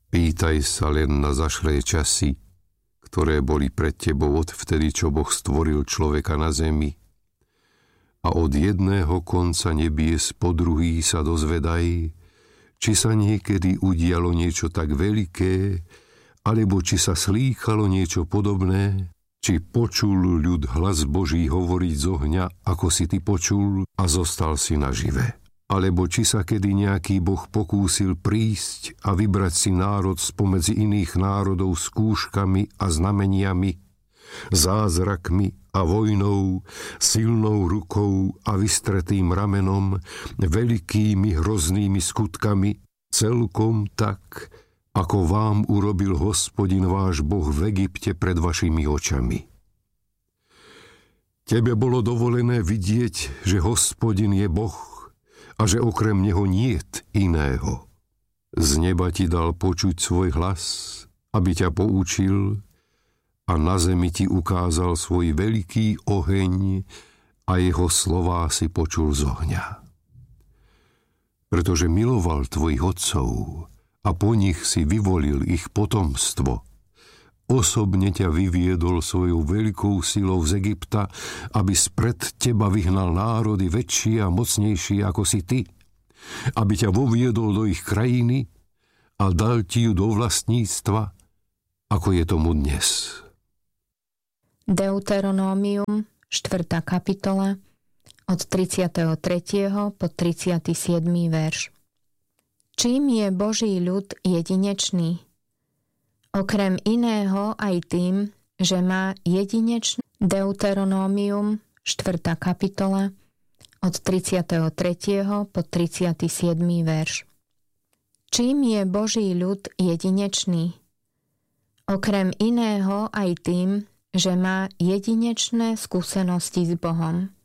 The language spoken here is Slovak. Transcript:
Pýtaj sa len na zašlé časy, ktoré boli pred tebou odvtedy, čo Boh stvoril človeka na zemi. A od jedného konca nebies po druhý sa dozvedaj, či sa niekedy udialo niečo tak veľké, alebo či sa slýchalo niečo podobné, či počul ľud hlas Boží hovoriť z ohňa, ako si ty počul a zostal si nažive. Alebo či sa kedy nejaký Boh pokúsil prísť a vybrať si národ spomedzi iných národov skúškami a znameniami, zázrakmi a vojnou, silnou rukou a vystretým ramenom, veľkými hroznými skutkami, celkom tak, ako vám urobil Hospodin váš Boh v Egypte pred vašimi očami. Tebe bolo dovolené vidieť, že Hospodin je Boh a že okrem neho niet iného. Z neba ti dal počuť svoj hlas, aby ťa poučil, a na zemi ti ukázal svoj veľký oheň a jeho slová si počul z ohňa. Pretože miloval tvojich otcov a po nich si vyvolil ich potomstvo, osobne ťa vyviedol svojou veľkou silou z Egypta, aby spred teba vyhnal národy väčšie a mocnejšie ako si ty, aby ťa voviedol do ich krajiny a dal ti ju do vlastníctva, ako je tomu dnes. Deuteronómium, 4. kapitola, od 33. po 37. verš. Čím je Boží ľud jedinečný? Okrem iného aj tým, že má jedinečný. Deuteronómium, 4. kapitola, od 33. po 37. verš. Čím je Boží ľud jedinečný? Okrem iného aj tým, že má jedinečné skúsenosti s Bohom.